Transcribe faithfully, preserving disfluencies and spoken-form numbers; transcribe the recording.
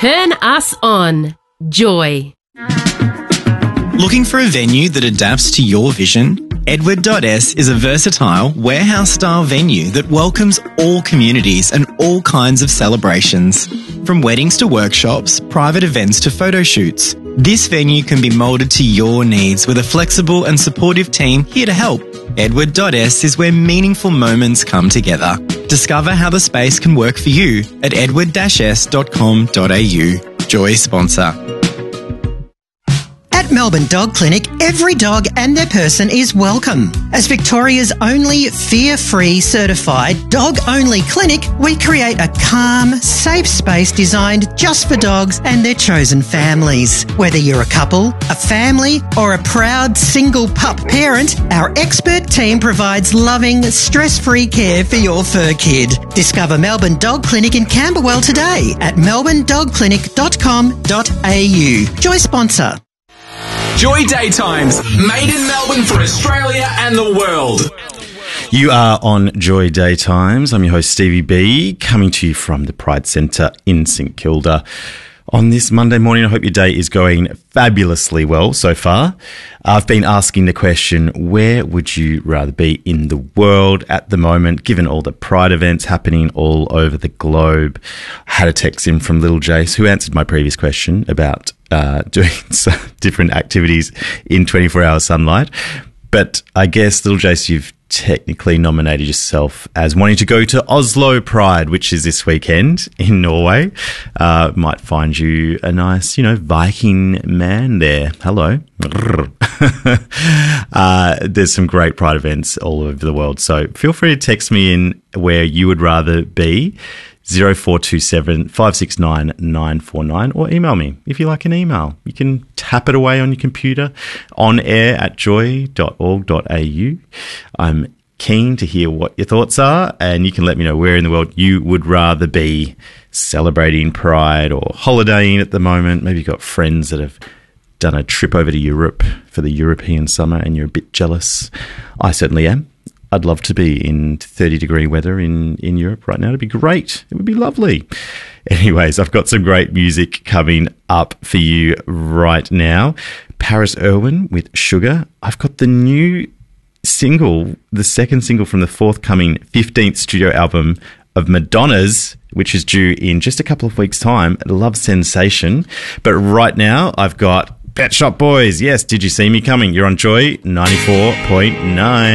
Turn us on. Joy. Looking for a venue that adapts to your vision? Edward dot S is a versatile, warehouse-style venue that welcomes all communities and all kinds of celebrations. From weddings to workshops, private events to photo shoots, this venue can be moulded to your needs with a flexible and supportive team here to help. Edward dot S is where meaningful moments come together. Discover how the space can work for you at edward dash s dot com dot a u. Joy sponsor. At Melbourne Dog Clinic, every dog and their person is welcome. As Victoria's only fear-free certified dog-only clinic, we create a calm, safe space designed just for dogs and their chosen families. Whether you're a couple, a family, or a proud single pup parent, our expert team provides loving, stress-free care for your fur kid. Discover Melbourne Dog Clinic in Camberwell today at melbourne dog clinic dot com dot a u. Joy sponsor. Joy Daytimes, made in Melbourne for Australia and the world. You are on Joy Daytimes. I'm your host, Stevie B, coming to you from the Pride Centre in St Kilda. On this Monday morning, I hope your day is going fabulously well so far. I've been asking the question, where would you rather be in the world at the moment, given all the Pride events happening all over the globe? I had a text in from Little Jace, who answered my previous question about uh, doing some different activities in twenty-four hour sunlight. But I guess, Little Jace, you've technically nominated yourself as wanting to go to Oslo Pride, which is this weekend in Norway. Uh, might find you a nice, you know, Viking man there. Hello. uh, there's some great Pride events all over the world. So feel free to text me in where you would rather be. zero four two seven, five six nine, nine four nine, or email me if you like an email. You can tap it away on your computer on air at joy dot org dot a u. I'm keen to hear what your thoughts are, and you can let me know where in the world you would rather be celebrating Pride or holidaying at the moment. Maybe you've got friends that have done a trip over to Europe for the European summer and you're a bit jealous. I certainly am. I'd love to be in thirty degree weather in, in Europe right now. It'd be great. It would be lovely. Anyways, I've got some great music coming up for you right now. Paris Irwin with Sugar. I've got the new single, the second single from the forthcoming fifteenth studio album of Madonna's, which is due in just a couple of weeks' time, Love Sensation. But right now, I've got Pet Shop Boys. Yes, Did You See Me Coming? You're on Joy ninety-four point nine.